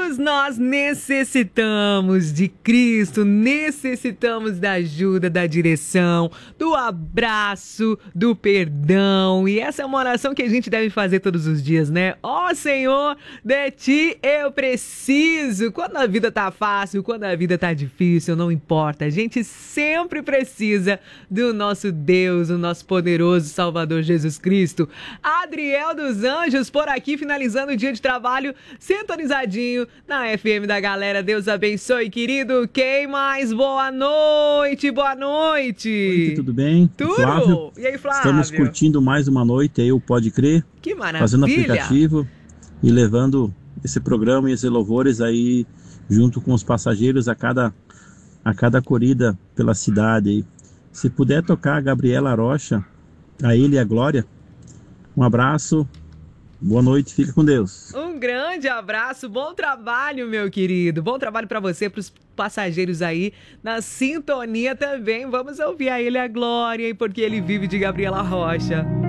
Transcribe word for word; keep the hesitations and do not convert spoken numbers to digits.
Todos nós necessitamos de Cristo, necessitamos da ajuda, da direção, do abraço, do perdão. E essa é uma oração que a gente deve fazer todos os dias, né? Ó Senhor, de Ti eu preciso. Quando a vida tá fácil, quando a vida tá difícil, não importa. A gente sempre precisa do nosso Deus, o nosso poderoso Salvador Jesus Cristo. Adriel dos Anjos por aqui, finalizando o dia de trabalho, sintonizadinho na F M da galera. Deus abençoe, querido. Quem mais? Boa noite, boa noite. Oi, tudo bem? Tudo? Flávio. E aí, Flávio? Estamos curtindo mais uma noite aí, o Pode Crer. Que maravilha. Fazendo aplicativo e levando esse programa e esses louvores aí junto com os passageiros a cada, a cada corrida pela cidade aí. Se puder tocar a Gabriela Rocha, a ele e a Glória, um abraço. Boa noite, fica com Deus. Um grande abraço, bom trabalho, meu querido. Bom trabalho para você, para os passageiros aí na sintonia também. Vamos ouvir a ele a Glória, porque ele vive de Gabriela Rocha.